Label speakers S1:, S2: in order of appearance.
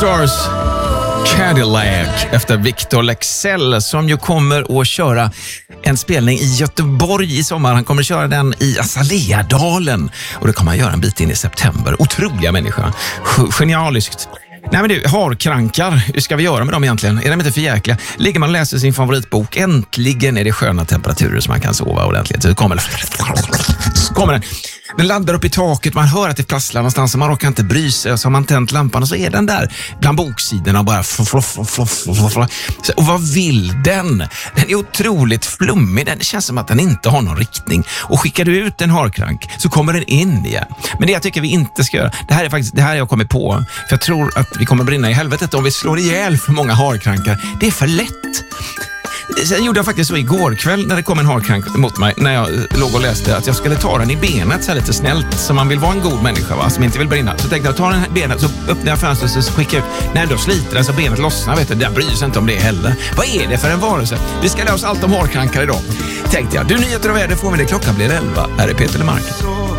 S1: Stars Cadillac efter Victor Leksell som ju kommer att köra en spelning i Göteborg i sommar. Han kommer att köra den i Azaleadalen och det kommer han göra en bit in i september. Otroliga människa. Genialiskt. Nej men du, harkrankar, hur ska vi göra med dem egentligen? Är de inte för jäkla? Ligger man och läser sin favoritbok, äntligen är det sköna temperaturer så man kan sova ordentligt. Så kommer den. Den laddar upp i taket, man hör att det prasslar någonstans och man råkar inte bry sig. Så har man tänt lampan och så är den där bland boksidorna och bara och vad vill den? Den är otroligt flummig, det känns som att den inte har någon riktning. Och skickar du ut en harkrank så kommer den in igen. Men det jag tycker vi inte ska göra, det här har jag kommit på. För jag tror att vi kommer brinna i helvetet om vi slår ihjäl för många harkrankar. Det är för lätt. Sen gjorde jag faktiskt så igår kväll när det kom en harkrank mot mig när jag låg och läste att jag skulle ta den i benet så här lite snällt som man vill vara en god människa va, som inte vill brinna. Så tänkte jag ta den här benet så öppnar jag fönstret och så skickar jag ut. När då sliter den så benet lossnar, vet du, jag bryr sig inte om det heller. Vad är det för en varelse? Vi ska lära oss allt om harkrankar idag. Tänkte jag. Du, nyheter och väder får vi det, klockan blir 11. Här är Peter Lemark.